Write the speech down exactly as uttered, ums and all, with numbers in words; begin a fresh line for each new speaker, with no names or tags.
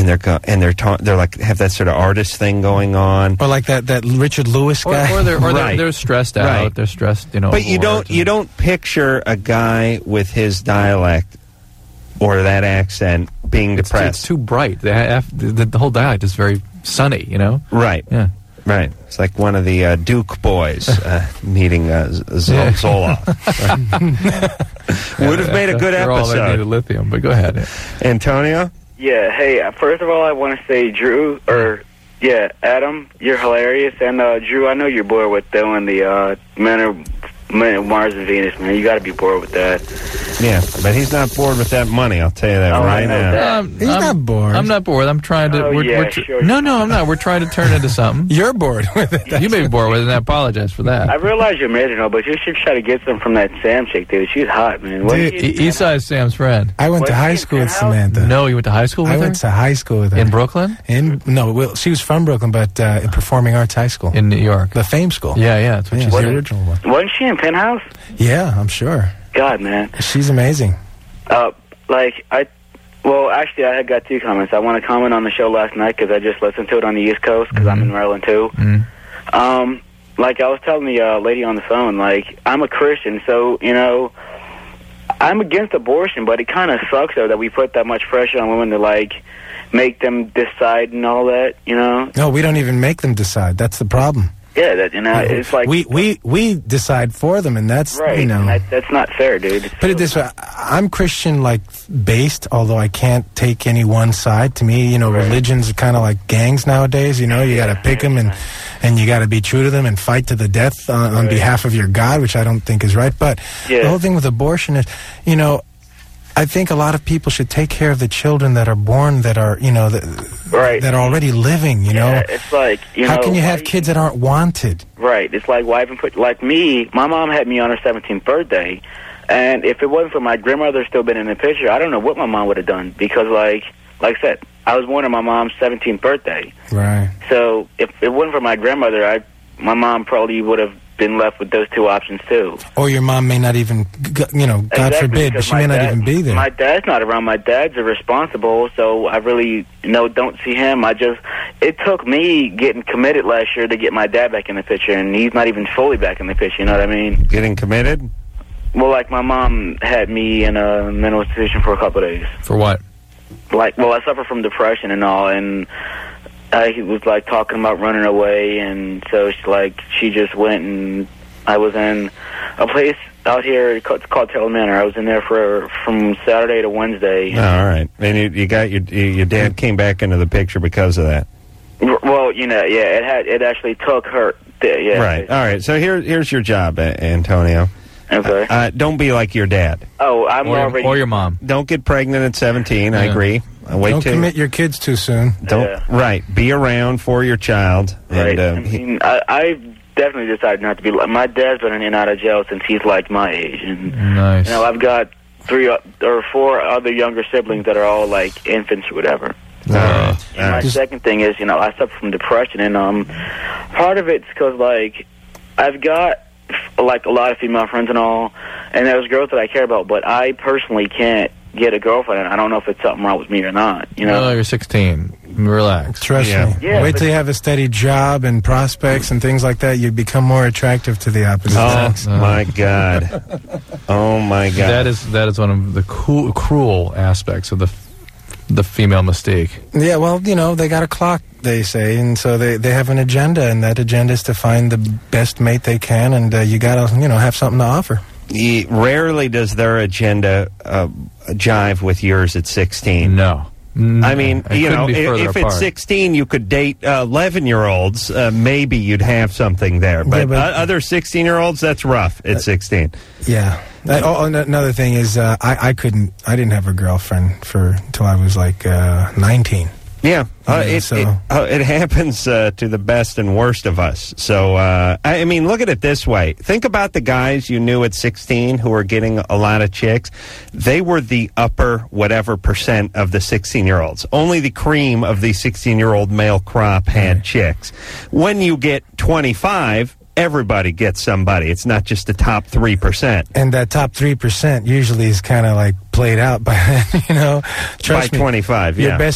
and they're go- and they're ta- they're like have that sort of artist thing going on,
or like that, that Richard Lewis guy,
or, or, they're, or
right.
they're, they're stressed out.
Right.
They're stressed, you know.
But you don't you don't picture a guy with his dialect or that accent being
it's
depressed.
Too, it's too bright. The, have, the, the whole dialect is very sunny, you know.
Right.
Yeah.
Right. It's like one of the uh, Duke boys uh, meeting uh, Z-
Yeah.
Zola. Would have made a good
They're all
episode.
made of lithium, but go ahead.
Antonio?
Yeah, hey, uh, first of all, I want to say, Drew, or, yeah, Adam, you're hilarious. And, uh, Drew, I know you're bored with doing the uh, Men of Mars and Venus, man. You got to be bored with that.
Yeah, but he's not bored with that money, I'll tell you that
Oh,
right
I know
now.
that.
Um,
He's
I'm,
not bored.
I'm not bored. I'm trying to.
Oh,
we're,
yeah,
we're tr-
sure.
No, no, I'm not. We're trying to turn it into something.
You're bored with it.
You may be bored with it, and I apologize for that.
I realize you're married and all, but you should try to get some from that Sam chick, dude. She's hot, man. What
Dude,
is she-
E- Eastside is Sam's friend.
I went
Was
to
she
high
in
school with
Penthouse?
Samantha.
No, you went to high school with
I
her?
went to high school with her.
In Brooklyn?
In no, well, she was from Brooklyn, but uh, in Performing Arts High School,
In New York.
the Fame School.
Yeah, yeah, that's what
yeah,
she
the
said.
original one.
Wasn't she in Penthouse?
Yeah, I'm sure.
God, man.
She's amazing.
Uh, like, I, well, actually, I had got two comments. I want to comment on the show last night because I just listened to it on the East Coast because I'm in Maryland, too.
Mm.
Um, like, I was telling the uh, lady on the phone, like, I'm a Christian, so, you know, I'm against abortion, but it kind of sucks, though, that we put that much pressure on women to, like, make them decide and all that, you know?
No, we don't even make them decide. That's the problem.
Yeah, that, you know, it's like...
we we we decide for them, and that's
Right,
you know.
and that, that's not fair, dude. It's
Put it this way: I'm Christian, like based, although I can't take any one side. To me, you know,
Right.
religions are kind of like gangs nowadays. You know, you got to pick them and and you got to be true to them and fight to the death on, on
Right.
behalf of your God, which I don't think is right. But
Yeah.
the whole thing with abortion is, you know, I think a lot of people should take care of the children that are born that are, you know, that,
Right.
that are already living. You know,
Yeah, it's like, you
how
know...
can you
why
have kids that aren't wanted?
Right. It's like, why even put... Like me, my mom had me on her seventeenth birthday, and if it wasn't for my grandmother still been in the picture, I don't know what my mom would have done, because, like, like I said, I was born on my mom's seventeenth birthday.
Right.
So if it wasn't for my grandmother, I, my mom probably would have been left with those two options, too.
Or your mom may not even, g- you know, God
Exactly,
forbid, but
because
she
my
may not
dad-
even be there.
My dad's not around. My dad's irresponsible, so I really, you know, don't see him. I just, it took me getting committed last year to get my dad back in the picture, and he's not even fully back in the picture, you know what I mean?
Getting committed?
Well, like, my mom had me in a mental institution for a couple of days.
For what?
Like, well, I suffer from depression and all, and I he was, like, talking about running away, and so, she, like, she just went, and I was in a place out here called, called Taylor Manor. I was in there for from Saturday to Wednesday.
Oh, all right. And you, you got your your dad came back into the picture because of that.
R- Well, you know, yeah, it had it actually took her. Th- yeah,
Right. All right. So here here's your job, A- Antonio.
Okay.
Uh, don't be like your dad.
Oh, I'm
Or,
already.
or your mom.
Don't get pregnant at seventeen. I
Yeah.
agree. Uh, wait
Don't
till
commit your kids too soon.
don't
Yeah.
right. Be around for your child.
Right.
And uh,
I
he-
mean, I, I definitely decided not to be. Like, my dad's been in and out of jail since he's like my age, and
Nice.
you know, I've got three o- or four other younger siblings that are all like infants or whatever.
all right.
And
All
my
right.
second thing is, you know, I suffer from depression, and um, part of it's because, like, I've got, like, a lot of female friends and all, and there's girls that I care about, but I personally can't get a girlfriend, and I don't know if it's something wrong with me or not, you know?
No, you're sixteen. Relax.
Trust
Yeah.
me.
Yeah,
Wait
but-
till you have a steady job and prospects and things like that. You become more attractive to the opposite
Oh
sex.
my God! Oh my God!
That is that is one of the cool, cruel aspects of the the female mystique.
Yeah, well, you know, they got a clock, they say, and so they, they have an agenda, and that agenda is to find the best mate they can, and uh, you got to, you know, have something to offer.
Ye- rarely does their agenda uh, jive with yours at sixteen.
No.
I mean,
I
you
couldn't
know,
be
if,
further
if
apart.
at sixteen you could date eleven-year-olds, uh, maybe you'd have something there. But,
Yeah, but-
uh, other sixteen-year-olds, that's rough at sixteen.
Yeah. Uh, oh, and another thing is, uh, I, I couldn't, I didn't have a girlfriend for until I was like uh, nineteen.
Yeah, uh,
Yeah,
it,
so-
it, uh, it happens uh, to the best and worst of us. So, uh, I, I mean, look at it this way. Think about the guys you knew at sixteen who were getting a lot of chicks. They were the upper whatever percent of the sixteen-year-olds. Only the cream of the sixteen-year-old male crop had chicks. When you get twenty-five, everybody gets somebody. It's not just the top three percent.
And that top three percent usually is kind of like played out by, you know, trust
By
me,
twenty-five,
your
yeah.
best